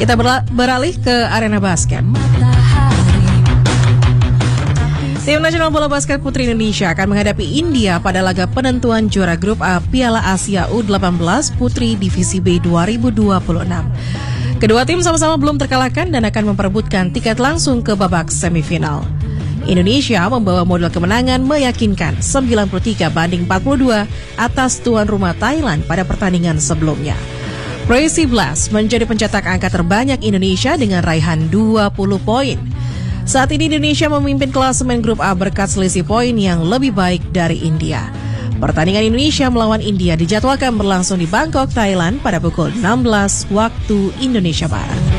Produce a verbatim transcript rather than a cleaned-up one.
Kita beralih ke arena basket. Tim nasional bola basket putri Indonesia akan menghadapi India pada laga penentuan juara grup A Piala Asia U delapan belas Putri Divisi B dua ribu dua puluh enam. Kedua tim sama-sama belum terkalahkan dan akan memperebutkan tiket langsung ke babak semifinal. Indonesia membawa modal kemenangan meyakinkan sembilan puluh tiga banding empat puluh dua atas tuan rumah Thailand pada pertandingan sebelumnya. Crazy Blast menjadi pencetak angka terbanyak Indonesia dengan raihan dua puluh poin. Saat ini Indonesia memimpin klasemen grup A berkat selisih poin yang lebih baik dari India. Pertandingan Indonesia melawan India dijadwalkan berlangsung di Bangkok, Thailand pada pukul enam belas waktu Indonesia Barat.